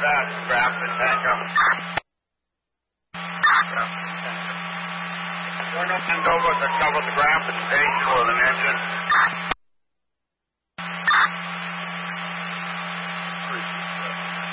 that, Grafton Tango. We're not send over to cover the Grafton station with an engine.